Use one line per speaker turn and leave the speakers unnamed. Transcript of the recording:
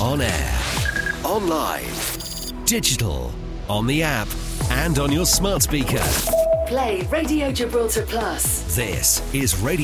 On air, online, digital, on the app, and on your smart speaker.
Play Radio Gibraltar Plus.
This is Radio